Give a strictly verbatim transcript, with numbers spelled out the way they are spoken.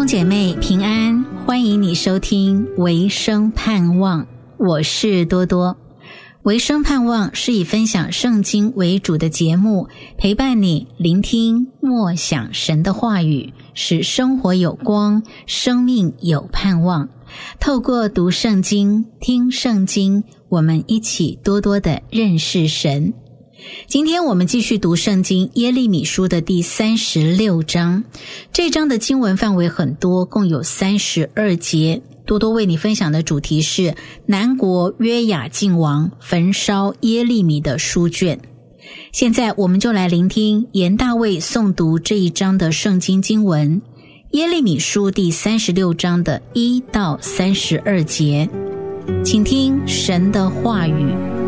姐妹平安，欢迎你收听维生盼望，我是多多。维生盼望是以分享圣经为主的节目，陪伴你聆听默想神的话语，使生活有光，生命有盼望。透过读圣经、听圣经，我们一起多多的认识神。今天我们继续读圣经耶利米书的第三十六章，这章的经文范围很多，共有三十二节。多多为你分享的主题是南国约雅敬王焚烧耶利米的书卷。现在我们就来聆听严大卫诵读这一章的圣经经文，耶利米书第三十六章的一到三十二节，请听神的话语。